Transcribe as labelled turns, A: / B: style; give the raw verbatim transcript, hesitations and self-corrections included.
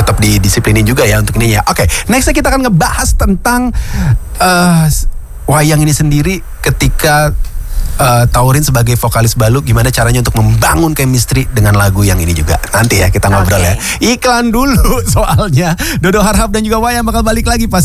A: tetap didisiplinin juga ya untuk ini ya. Oke, okay, nextnya kita akan ngebahas tentang uh, wayang ini sendiri ketika Uh, Taurin sebagai vokalis Balu, gimana caranya untuk membangun chemistry dengan lagu yang ini juga. Nanti ya kita ngobrol okay. ya. Iklan dulu soalnya. Dodo Harhab dan juga Wayang bakal balik lagi pas